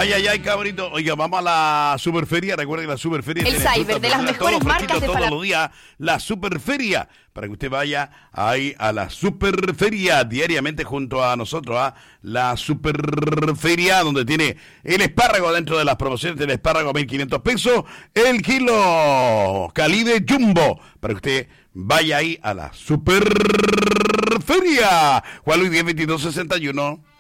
Ay, ay, ay, cabrito. Oiga, vamos a la superferia. Recuerden que la superferia El cyber de las mejores marcas de todos los días. La superferia. Para que usted vaya ahí a la superferia diariamente junto a nosotros. A la superferia donde tiene el espárrago dentro de las promociones del espárrago a 1.500 pesos. El kilo Calibe Jumbo. Para que usted vaya ahí a la superferia. Juan Luis 10, 22, 61.